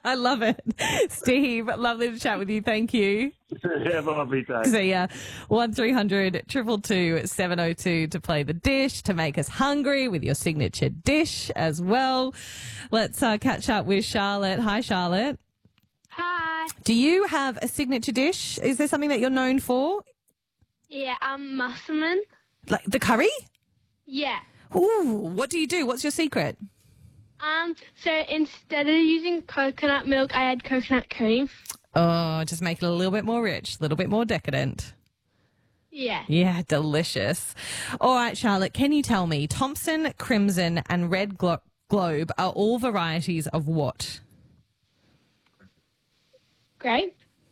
I love it. Steve, lovely to chat with you. Thank you. Have a lovely day. See ya. 1300 222 702 to play the dish, to make us hungry with your signature dish as well. Let's catch up with Charlotte. Hi, Charlotte. Hi. Do you have a signature dish? Is there something that you're known for? Yeah, I'm Musselman. Like the curry? Yeah. Ooh, what do you do? What's your secret? So instead of using coconut milk, I add coconut cream. Oh, just make it a little bit more rich, a little bit more decadent. Yeah. Yeah, delicious. All right, Charlotte, can you tell me, Thompson, Crimson and Red Globe are all varieties of what? Grape.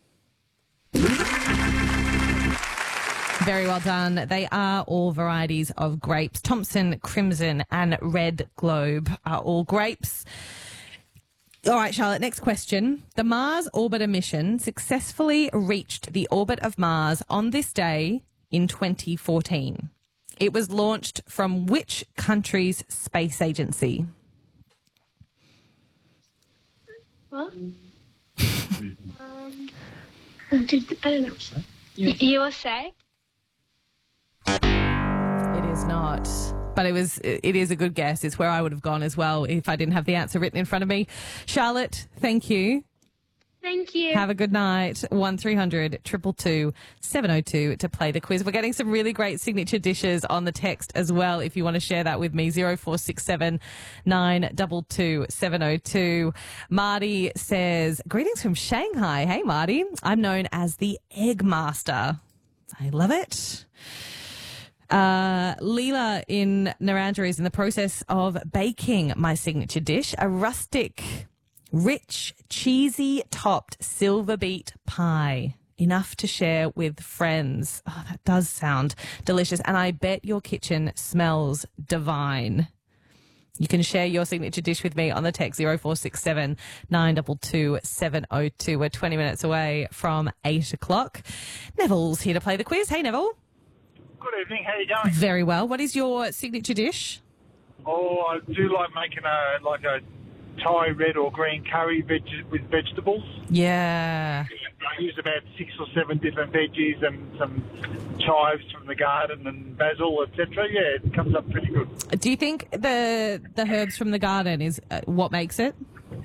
Very well done. They are all varieties of grapes. Thompson, Crimson and Red Globe are all grapes. All right, Charlotte, next question. The Mars Orbiter mission successfully reached the orbit of Mars on this day in 2014. It was launched from which country's space agency? What? I don't know. USA? It is not. But it is a good guess. It's where I would have gone as well if I didn't have the answer written in front of me. Charlotte, thank you. Thank you. Have a good night. 1300 222 702 to play the quiz. We're getting some really great signature dishes on the text as well. If you want to share that with me, 0467 922 702. Marty says, greetings from Shanghai. Hey, Marty. I'm known as the Egg Master. I love it. Leela in Narandra is in the process of baking my signature dish, a rustic, rich, cheesy topped silver beet pie. Enough to share with friends. Oh, that does sound delicious. And I bet your kitchen smells divine. You can share your signature dish with me on the text 0467 922 702. We're 20 minutes away from 8 o'clock. Neville's here to play the quiz. Hey, Neville. Good evening. How you going? Very well. What is your signature dish? Oh, I do like making a Thai red or green curry with vegetables. Yeah. I use about 6 or 7 different veggies and some chives from the garden and basil, etc. Yeah, it comes up pretty good. Do you think the herbs from the garden is what makes it?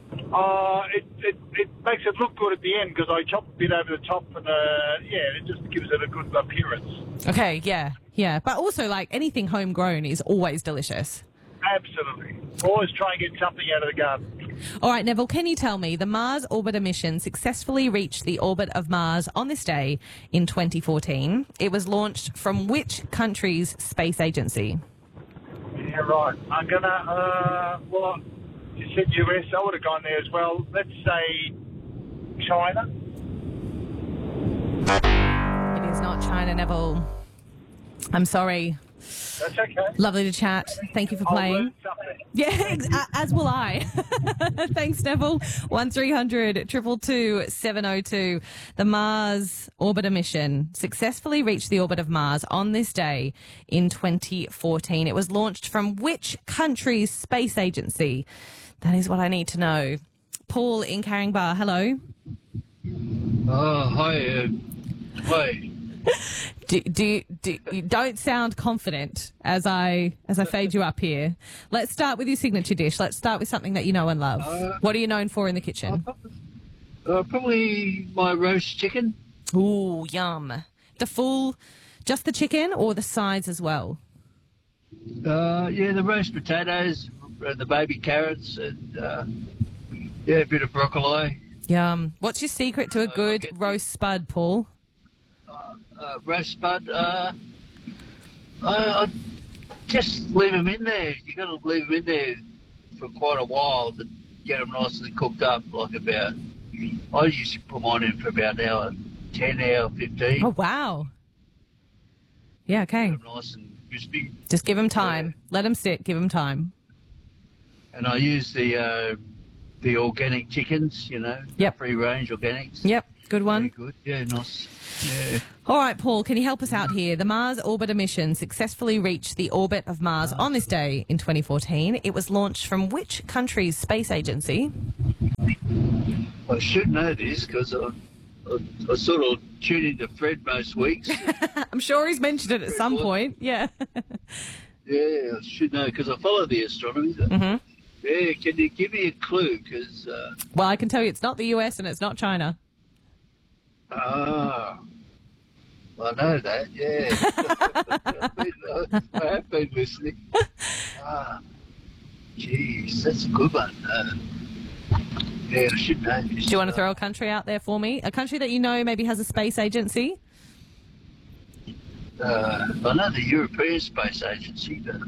It makes it look good at the end because I chop a bit over the top and it just gives it a good appearance. Okay, yeah. But also, like, anything homegrown is always delicious. Absolutely. Always try and get something out of the garden. All right, Neville, can you tell me, the Mars Orbiter mission successfully reached the orbit of Mars on this day in 2014. It was launched from which country's space agency? Yeah, right. I'm going to, you said US, I would have gone there as well. Let's say China. It is not China, Neville. I'm sorry. That's okay. Lovely to chat. Thank you for playing. I'll learn something. Yeah, as will I. Thanks, Neville. 1300 222 702. The Mars Orbiter mission successfully reached the orbit of Mars on this day in 2014. It was launched from which country's space agency? That is what I need to know. Paul in Caringbah, hello. Hi. Hi. You don't sound confident as I fade you up here. Let's start with your signature dish. Let's start with something that you know and love. What are you known for in the kitchen? Probably my roast chicken. Ooh, yum. Just the chicken or the sides as well? The roast potatoes, the baby carrots, and a bit of broccoli. Yum. What's your secret to a good roast spud, Paul? Roast spud, I just leave them in there. You got to leave them in there for quite a while to get them nicely cooked up. I usually put mine in for about an hour, 10, hour 15. Oh, wow. Yeah, okay. Get them nice and crispy. Just give them time. Let them sit. Give them time. And I use the organic chickens, Yep. free-range organics. Yep, good one. Very good. Yeah, nice. Yeah. All right, Paul, can you help us out here? The Mars Orbiter mission successfully reached the orbit of Mars on this day in 2014. It was launched from which country's space agency? I should know this because I sort of tune into Fred most weeks. I'm sure he's mentioned it at some point. Yeah. Yeah, I should know because I follow the astronomy. Mm-hmm. Yeah, can you give me a clue? Because Well, I can tell you it's not the US and it's not China. I know that. Yeah, I have been listening. Jeez, that's a good one. Yeah, I should know this. Do you want to throw a country out there for me? A country that you know maybe has a space agency? I know the European Space Agency, but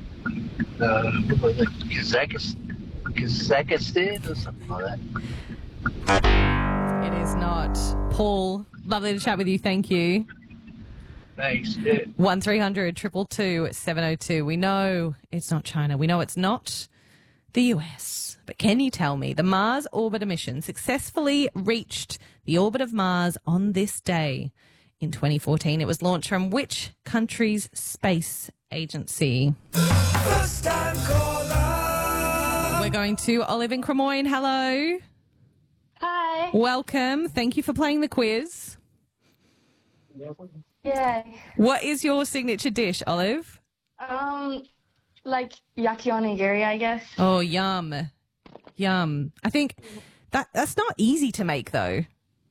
Kazakhstan or something like that. It is not. Paul, lovely to chat with you. Thank you. Thanks. Yeah. 1300 222 702. We know it's not China. We know it's not the US. But can you tell me the Mars orbiter mission successfully reached the orbit of Mars on this day in 2014? It was launched from which country's space agency? First time caller. We're going to Olive in Cremorne. Hello. Hi. Welcome. Thank you for playing the quiz. Yeah. What is your signature dish, Olive? Like yaki onigiri, I guess. Oh, yum. Yum. I think that's not easy to make, though.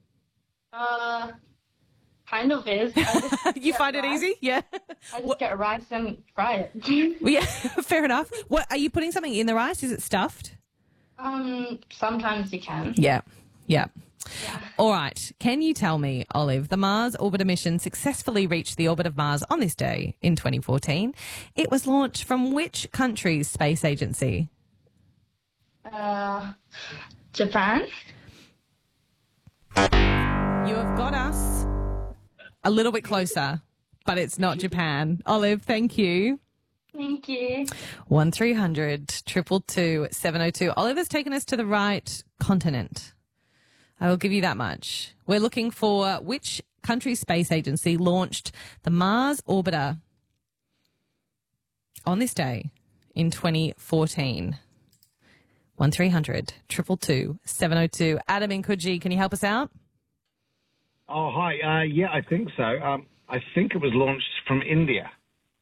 Kind of is. You find it easy? Yeah. I just get rice and fry it. Well, yeah, fair enough. What are you putting something in the rice? Is it stuffed? Sometimes you can. Yeah. Yeah. All right. Can you tell me, Olive, the Mars orbiter mission successfully reached the orbit of Mars on this day in 2014. It was launched from which country's space agency? Japan. You have got us a little bit closer, but it's not Japan. Olive, thank you. Thank you. 1300 222 702. Olive has taken us to the right continent. I will give you that much. We're looking for which country's space agency launched the Mars orbiter on this day in 2014. 1300 222 702. Adam in Coogee, can you help us out? Oh, hi. Yeah, I think so. I think it was launched from India.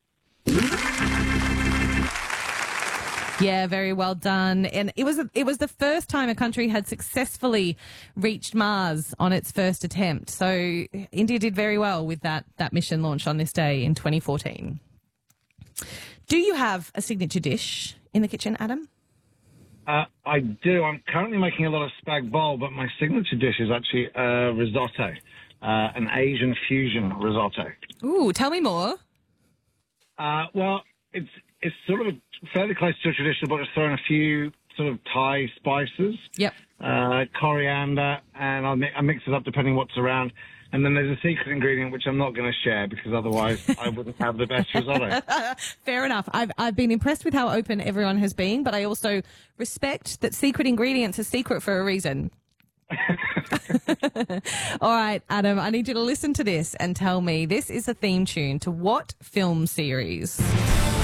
Yeah, very well done. And it was the first time a country had successfully reached Mars on its first attempt. So India did very well with that mission launch on this day in 2014. Do you have a signature dish in the kitchen, Adam? I do. I'm currently making a lot of spag bol, but my signature dish is actually risotto, an Asian fusion risotto. Ooh, tell me more. Well, it's sort of fairly close to a traditional, but it's throwing a few sort of Thai spices. Yep. Coriander, and I mix it up depending what's around. And then there's a secret ingredient which I'm not going to share because otherwise I wouldn't have the best risotto. Fair enough. I've been impressed with how open everyone has been, but I also respect that secret ingredients are secret for a reason. All right, Adam, I need you to listen to this and tell me, this is a theme tune to what film series?